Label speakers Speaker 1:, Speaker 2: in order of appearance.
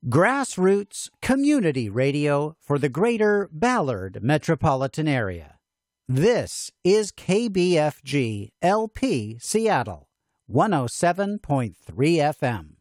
Speaker 1: Grassroots community radio for the greater Ballard metropolitan area. This is KBFG LP Seattle, 107.3 FM.